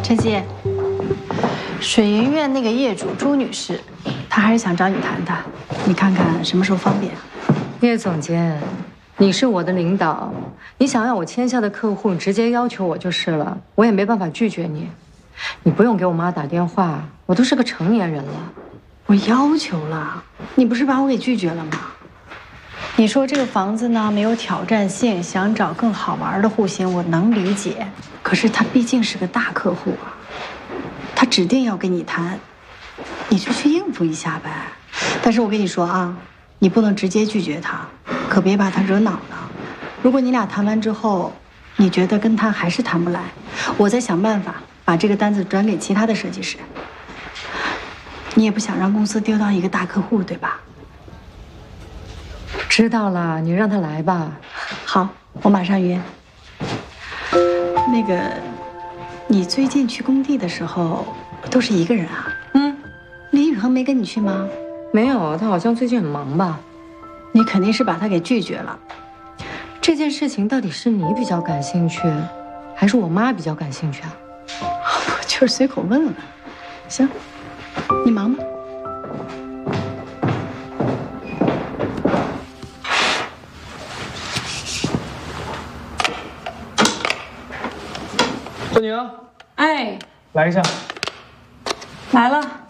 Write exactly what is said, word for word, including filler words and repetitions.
陈曦，水云苑那个业主朱女士，她还是想找你谈谈，你看看什么时候方便？ 叶总监，你是我的领导，你想要我签下的客户，直接要求我就是了，我也没办法拒绝你。你不用给我妈打电话，我都是个成年人了。 我要求了，你不是把我给拒绝了吗？你说这个房子呢没有挑战性，想找更好玩的户型，我能理解。可是他毕竟是个大客户啊，他指定要跟你谈，你就去应付一下呗。但是我跟你说啊，你不能直接拒绝他，可别把他惹恼了。如果你俩谈完之后，你觉得跟他还是谈不来，我再想办法把这个单子转给其他的设计师。你也不想让公司丢到一个大客户，对吧？ 知道了，你让他来吧。 好，我马上约。那个，你最近去工地的时候都是一个人啊？ 嗯， 李宇恒没跟你去吗？ 没有，他好像最近很忙吧。 你肯定是把他给拒绝了。 这件事情到底是你比较感兴趣，还是我妈比较感兴趣啊？ 我就是随口问问。行，你忙吧。 孙宁， 哎， 来一下。 来了。